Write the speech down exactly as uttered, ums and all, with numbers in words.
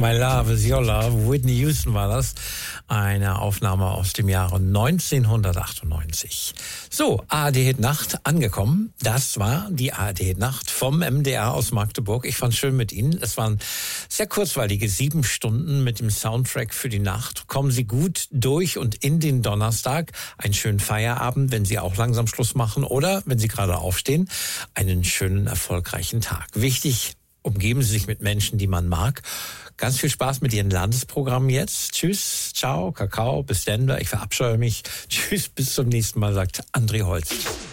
My Love is Your Love. Whitney Houston war das. Eine Aufnahme aus dem Jahre neunzehnhundertachtundneunzig. So, A R D Nacht angekommen. Das war die A R D Nacht vom M D R aus Magdeburg. Ich fand's schön mit Ihnen. Es waren sehr kurzweilige sieben Stunden mit dem Soundtrack für die Nacht. Kommen Sie gut durch und in den Donnerstag. Einen schönen Feierabend, wenn Sie auch langsam Schluss machen oder, wenn Sie gerade aufstehen, einen schönen, erfolgreichen Tag. Wichtig, umgeben Sie sich mit Menschen, die man mag. Ganz viel Spaß mit Ihren Landesprogrammen jetzt. Tschüss, ciao, Kakao, bis Denver. Ich verabscheue mich. Tschüss, bis zum nächsten Mal, sagt André Holst.